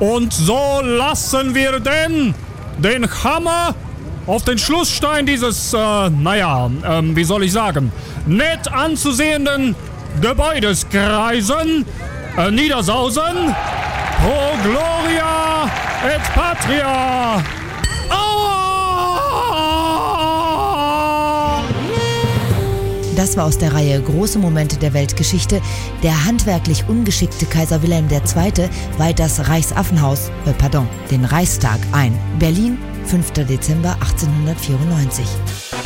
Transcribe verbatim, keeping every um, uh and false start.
Und so lassen wir denn den Hammer auf den Schlussstein dieses, äh, naja, ähm, wie soll ich sagen, nett anzusehenden Gebäudes kreisen, äh, niedersausen. Pro Gloria et Patria! Aua! Das war aus der Reihe Große Momente der Weltgeschichte. Der handwerklich ungeschickte Kaiser Wilhelm der Zweite. weiht das Reichsaffenhaus, äh, pardon, den Reichstag ein. Berlin, fünfter Dezember achtzehnhundertvierundneunzig.